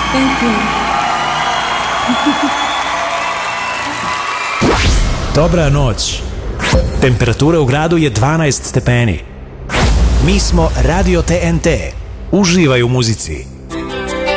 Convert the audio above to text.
Thank you. Dobra noć. Temperatura u gradu je 12 stepeni. Mi smo Radio TNT. Uživaj u muzici.